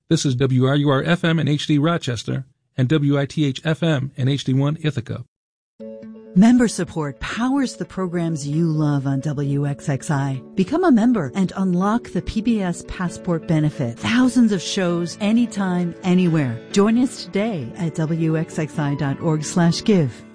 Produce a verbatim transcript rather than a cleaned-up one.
This is W R U R F M in H D Rochester and W I T H F M in H D one Ithaca. Member support powers the programs you love on W X X I. Become a member and unlock the P B S Passport benefit. Thousands of shows, anytime, anywhere. Join us today at W X X I dot org slash give.